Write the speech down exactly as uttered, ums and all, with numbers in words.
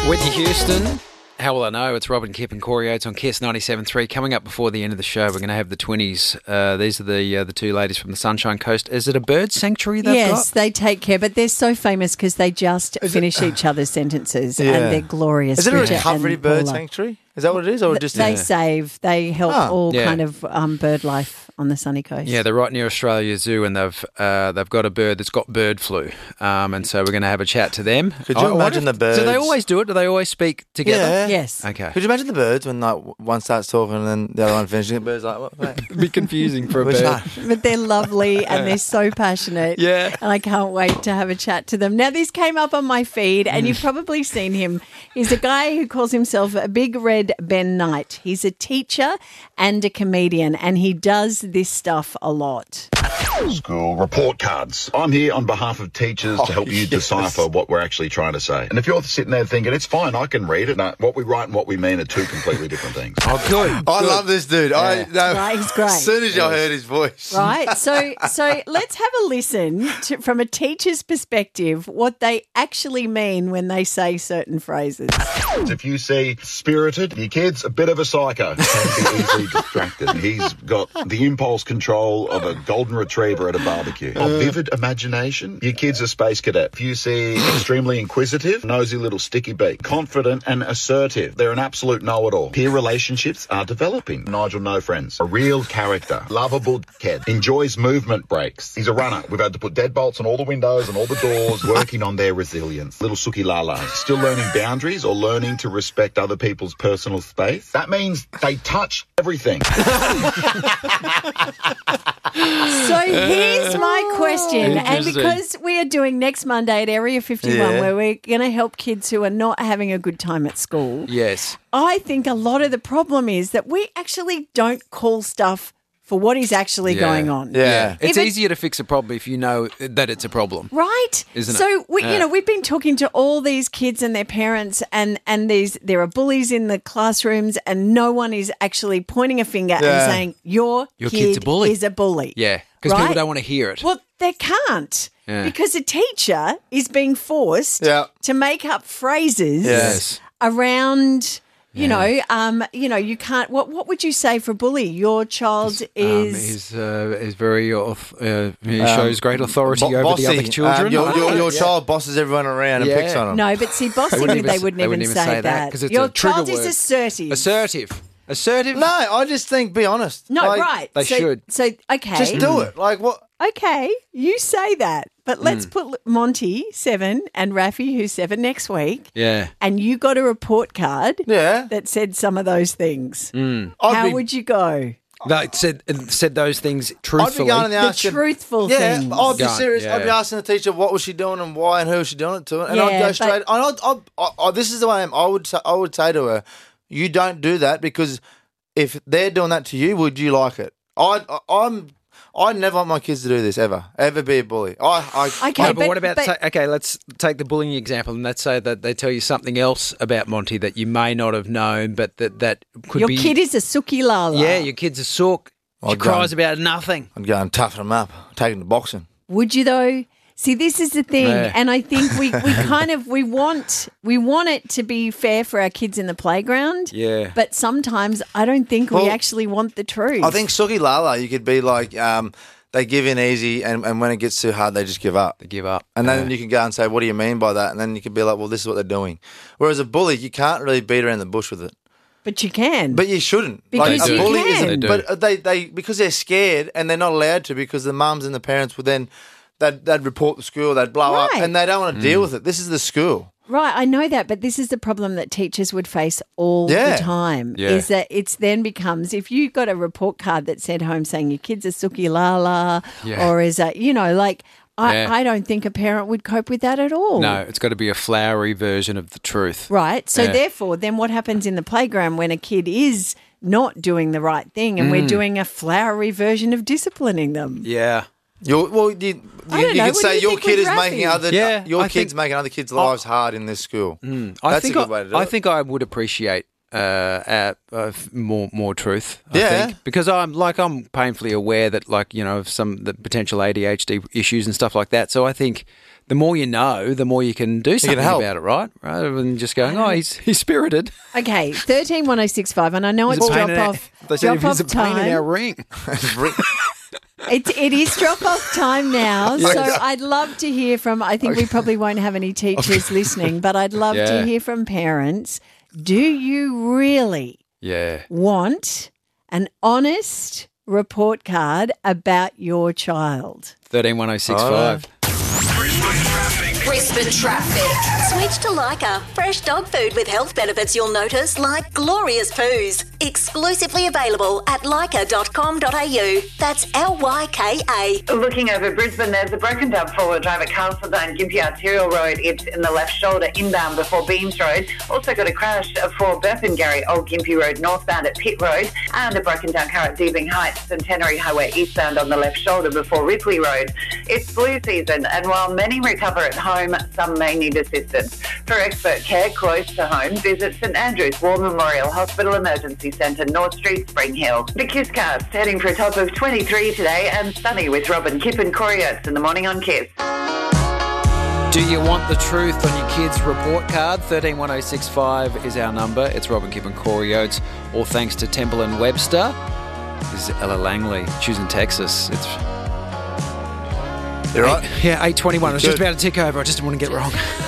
Whitney Houston. How will I know? It's Robin Kipp and Corey Oates on Kiss ninety-seven point three. Coming up before the end of the show, we're going to have the twenties. Uh, these are the uh, the two ladies from the Sunshine Coast. Is it a bird sanctuary they've yes, got? Yes, they take care, but they're so famous because they just Is finish it, each other's sentences yeah. and they're glorious. Is it a Bridget recovery and bird Paula. sanctuary? Is that what it is? Or Th- just They yeah. save, they help Oh, all yeah. kind of um, bird life on the sunny coast. Yeah, they're right near Australia Zoo, and they've uh, they've got a bird that's got bird flu, um, and so we're going to have a chat to them. Could you I imagine wonder the if- Do they birds? always do it? Do they always speak together? Yeah. Yes. Okay. Could you imagine the birds when like one starts talking and then the other one finishes? The bird's like, what? what? It'd be confusing for a Which bird. one? But they're lovely and they're so passionate. Yeah. And I can't wait to have a chat to them. Now, this came up on my feed and you've probably seen him. He's a guy who calls himself a Big Red Ben Knight. He's a teacher and a comedian and he does this stuff a lot. School report cards. I'm here on behalf of teachers Oh, to help you yes. decipher what we're actually trying to say. And if you're sitting there thinking, it's fine, I can read it. No, what we write and what we mean are two completely different things. Oh, good. I good. love this dude. I no, Right, he's great. As soon as I heard his voice. Right? So so let's have a listen to, from a teacher's perspective, what they actually mean when they say certain phrases. If you see spirited, your kid's a bit of a psycho. Can be easily distracted. He's got the impulse control of a golden retriever at a barbecue. A vivid imagination, your kid's a space cadet. If you see extremely inquisitive, nosy little sticky beak. Confident and assertive, they're an absolute know-it-all. Peer relationships are developing. Nigel, no friends. A real character. Lovable kid. Enjoys movement breaks. He's a runner. We've had to put deadbolts on all the windows and all the doors, working on their resilience. Little Suki Lala. Still learning boundaries or learning to respect other people's personal space. That means they touch everything. So here's my question, and Interesting. because we are doing next Monday at Area fifty-one, Yeah. where we're going to help kids who are not having a good time at school, Yes. I think a lot of the problem is that we actually don't call stuff for what is actually Yeah. going on. Yeah. It's If it- easier to fix a problem if you know that it's a problem. Right, Isn't it? So we, Yeah. you know, we've been talking to all these kids and their parents, and and these there are bullies in the classrooms, and no one is actually pointing a finger Yeah. and saying your, Your kid kid's a bully." is a bully. Yeah, because people Right? don't want to hear it. Well, they can't Yeah. because a teacher is being forced Yeah. to make up phrases Yes. around. You Yeah. know, um, you know, you can't. What what would you say for a bully? Your child Um, is. he's uh, is very auth- uh, he shows great authority Bo- over bossy. the other children. Um, your your, your Yeah. child bosses everyone around and Yeah. picks on them. No, but see, bossy, They they wouldn't wouldn't, even, they even, wouldn't even say, that because it's Your a trigger child word. is assertive. Assertive. Assertive. No, I just think be honest. No, Like, right. They so, should. So, okay. Just do it. Like what? Okay, you say that. But Mm. let's put Monty, seven, and Rafi, who's seven, next week. Yeah. And you got a report card Yeah. that said some of those things. Mm. I'd How be, would you go? They said said those things I'd be truthfully. going in the The asking, truthful yeah, things. I'd be Going, serious. I'd be yeah. asking the teacher what was she doing and why and who was she doing it to, and Yeah, I'd go but- straight. And I'd, I'd, I, I, this is the way I am. I would, say, I would say to her, "You don't do that because if they're doing that to you, would you like it?" I, I I'm. I never want my kids to do this ever, ever be a bully. I, I, Okay, No, but, but- what about but- ta- okay? Let's take the bullying example, and let's say that they tell you something else about Monty that you may not have known, but that that could Your be. kid is a Suki Lala. yeah, your kid's a sook. She I'd go cries and- about nothing. I'd go and toughen them up, take them to boxing. Would you though? See, this is the thing, Yeah. and I think we, we kind of we want we want it to be fair for our kids in the playground. Yeah. But sometimes I don't think we Well, actually want the truth. I think Suki Lala, you could be like, um, they give in easy, and, and when it gets too hard, they just give up. They give up. And then Yeah. you can go and say, what do you mean by that? And then you can be like, well, this is what they're doing. Whereas a bully, you can't really beat around the bush with it. But you can. But you shouldn't. Because like, you a bully can. isn't. They do. But they, they, because they're scared and they're not allowed to because the mums and the parents would then, they'd, they'd report the school, they'd blow up, Right. and they don't want to Mm. deal with it. This is the school. Right, I know that, but this is the problem that teachers would face all Yeah. the time. Yeah. Is that it's then becomes if you got a report card that sent home saying your kid's a Suki Lala, Yeah. or is that you know like I, Yeah. I don't think a parent would cope with that at all. No, it's got to be a flowery version of the truth. Right. So Yeah. therefore, then what happens in the playground when a kid is not doing the right thing, and Mm. we're doing a flowery version of disciplining them? Yeah. Your, well, you, you, I don't you know. could What do say you your think kid with is making Rafi? other Yeah, your I kid's think- making other kids' lives hard in this school. I That's think a good I, way to do I it. think I would appreciate uh, uh, uh, more more truth. I Yeah. think because I'm like I'm painfully aware that like you know of some the potential A D H D issues and stuff like that. So I think the more you know, the more you can do something help. about it, right? Rather than just going, oh, he's he's spirited. Okay, thirteen one oh six five, and I know He's it's a pain drop in our- off. They said Drop he's a off pain in our time. ring. It, it is drop off time now, so I'd love to hear from. I think we probably won't have any teachers listening, but I'd love Yeah. to hear from parents. Do you really Yeah. want an honest report card about your child? Thirteen one oh six five. Brisbane traffic. Switch to Lyca. Fresh dog food with health benefits you'll notice, like glorious poos. Exclusively available at lyca dot com dot a u. That's L Y K A. Looking over Brisbane, there's a broken down four-wheel drive at Castlezone, Gympie Arterial Road. It's in the left shoulder, inbound before Beams Road. Also got a crash for Burpengary, Old Gympie Road, northbound at Pitt Road. And a broken down car at Deebing Heights, Centenary Highway, eastbound on the left shoulder before Ripley Road. It's flu season, and while many recover at home, some may need assistance. For expert care close to home, visit St Andrew's War Memorial Hospital Emergency Centre, North Street, Spring Hill. The KISScast heading for a top of twenty-three today and sunny with Robin, Kip and Corey Oates in the morning on KISS. Do you want the truth on your kid's report card? thirteen one oh six five is our number. It's Robin Kip and Corey Oates. All thanks to Temple and Webster. This is Ella Langley, choosing Texas. It's You're right. yeah, eight twenty-one. I was just Good. about to tick over. I just didn't want to get it wrong.